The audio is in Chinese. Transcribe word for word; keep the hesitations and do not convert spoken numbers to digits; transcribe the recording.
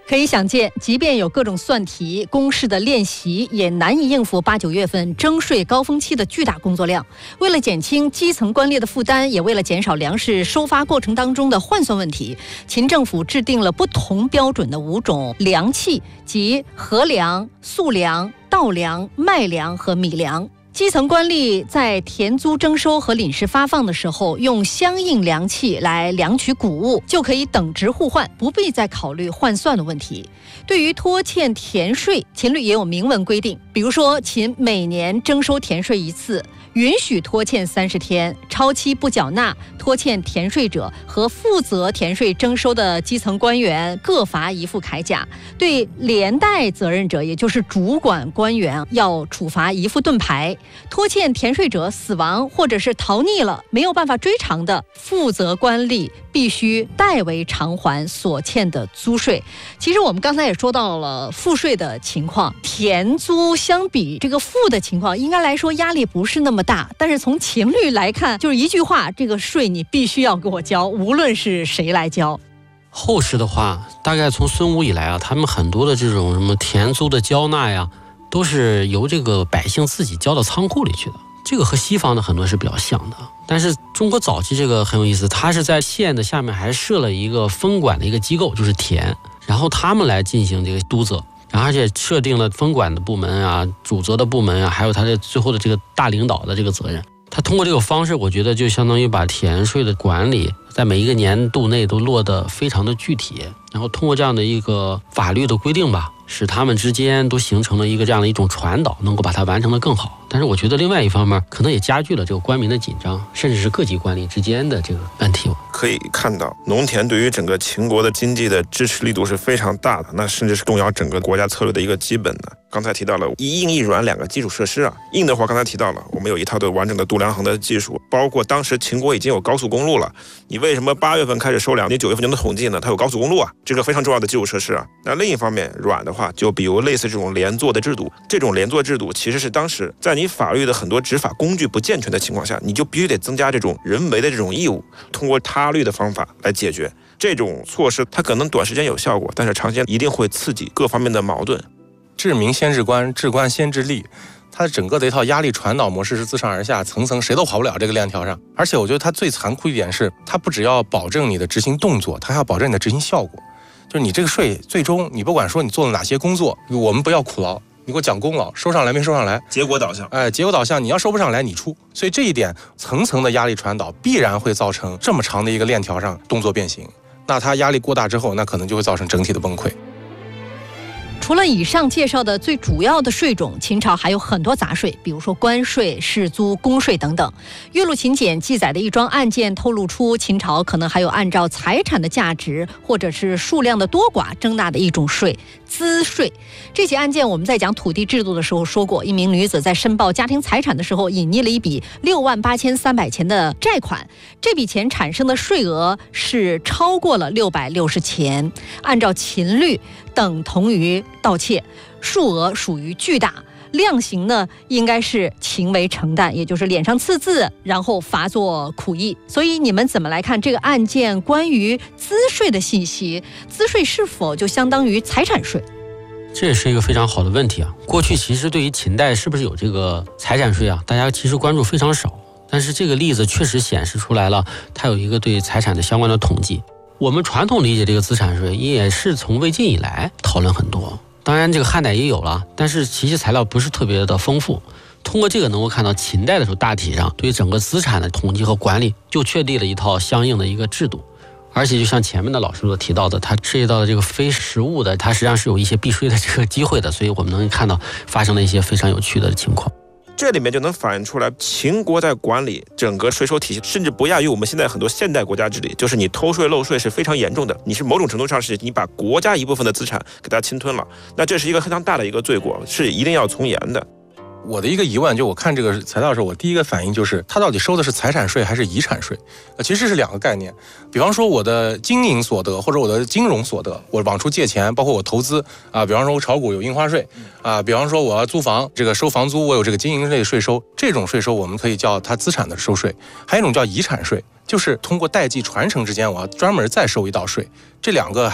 可以想见，即便有各种算题、公式的练习，也难以应付八九月份征税高峰期的巨大工作量。为了减轻基层官吏的负担，也为了减少粮食收发过程当中的换算问题，秦政府制定了不同标准的五种粮器，即禾粮、粟粮、稻粮、麦粮和米粮。基层官吏在田租征收和领事发放的时候，用相应粮器来量取谷物，就可以等值互换，不必再考虑换算的问题。对于拖欠田税，秦律也有明文规定，比如说秦每年征收田税一次，允许拖欠三十天，超期不缴纳拖欠田税者和负责田税征收的基层官员各罚一副铠甲，对连带责任者，也就是主管官员，要处罚一副盾牌。拖欠田税者死亡或者是逃匿了，没有办法追偿的，负责官吏必须代为偿还所欠的租税。其实我们刚才也说到了赋税的情况，田租相比这个赋的情况，应该来说压力不是那么大，但是从秦律来看，就是一句话，这个税你必须要给我交，无论是谁来交。 后世的话，大概从孙武以来啊，他们很多的这种什么田租的交纳呀，都是由这个百姓自己交到仓库里去的。这个和西方的很多是比较像的，但是中国早期这个很有意思，它是在县的下面还设了一个分管的一个机构，就是田，然后他们来进行这个督责，然后而且设定了分管的部门啊、主责的部门啊，还有他的最后的这个大领导的这个责任。他通过这个方式，我觉得就相当于把田税的管理在每一个年度内都落得非常的具体，然后通过这样的一个法律的规定吧，使他们之间都形成了一个这样的一种传导，能够把它完成得更好。但是我觉得另外一方面可能也加剧了这个官民的紧张，甚至是各级官吏之间的这个问题。 可以看到农田对于整个秦国的经济的支持力度是非常大的，那甚至是动摇整个国家策略的一个基本的。刚才提到了一硬一软两个基础设施啊，硬的话刚才提到了我们有一套的完整的度量衡的技术，包括当时秦国已经有高速公路了，你为什么八月份开始收粮，你九月份就能统计呢？它有高速公路啊，这个非常重要的基础设施啊。那另一方面软的话，就比如类似这种连坐的制度，这种连坐制度其实是当时在你法律的很多执法工具不健全的情况下，你就必须得增加这种人为的这种义务，通过他律的方法来解决。这种措施它可能短时间有效果，但是长期一定会刺激各方面的矛盾。 治民先治官，治官先治吏，它整个的一套压力传导模式是自上而下，层层谁都跑不了这个链条上。而且我觉得它最残酷一点是，它不只要保证你的执行动作，它还要保证你的执行效果。就是你这个税最终你不管说你做了哪些工作，我们不要苦劳，你给我讲功劳，收上来没收上来， 结果导向， 哎，结果导向，你要收不上来你出。所以这一点层层的压力传导必然会造成这么长的一个链条上动作变形。那它压力过大之后，那可能就会造成整体的崩溃。 除了以上介绍的最主要的税种，秦朝还有很多杂税，比如说关税、士租、公税等等。《岳麓秦简》记载的一桩案件透露出，秦朝可能还有按照财产的价值或者是数量的多寡征纳的一种税——资税。这起案件我们在讲土地制度的时候说过，一名女子在申报家庭财产的时候，隐匿了一笔六万八千三百钱的债款，这笔钱产生的税额是超过了六百六十钱，按照秦律等同于盗窃，数额属于巨大，量刑呢应该是情为承担，也就是脸上刺字，然后罚作苦役。所以你们怎么来看这个案件关于资税的信息？资税是否就相当于财产税？ 这也是一个非常好的问题啊。过去其实对于秦代是不是有这个财产税啊，大家其实关注非常少，但是这个例子确实显示出来了，它有一个对财产的相关的统计。我们传统理解这个资产税也是从魏晋以来讨论很多，当然这个汉代也有了，但是其实材料不是特别的丰富。通过这个能够看到秦代的时候，大体上对于整个资产的统计和管理就确立了一套相应的一个制度。而且就像前面的老师所提到的，它涉及到的这个非实物的，它实际上是有一些避税的这个机会的，所以我们能看到发生了一些非常有趣的情况。 这里面就能反映出来，秦国在管理整个税收体系，甚至不亚于我们现在很多现代国家治理，就是你偷税漏税是非常严重的，你是某种程度上是你把国家一部分的资产给它侵吞了，那这是一个非常大的一个罪过，是一定要从严的。 我的一个疑问，就我看这个材料的时候，我第一个反应就是它到底收的是财产税还是遗产税？呃，其实这是两个概念。比方说我的经营所得或者我的金融所得，我往出借钱，包括我投资啊，比方说我炒股有印花税啊，比方说我要租房，这个收房租我有这个经营类税收，这种税收我们可以叫它资产的收税。还有一种叫遗产税，就是通过代际传承之间，我要专门再收一道税。这两个